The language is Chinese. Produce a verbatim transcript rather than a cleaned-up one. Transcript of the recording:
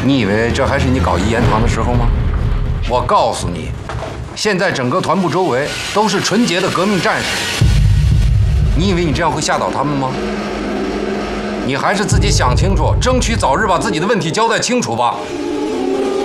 你以为这还是你搞一言堂的时候吗？我告诉你，现在整个团部周围都是纯洁的革命战士。你以为你这样会吓倒他们吗？你还是自己想清楚，争取早日把自己的问题交代清楚吧。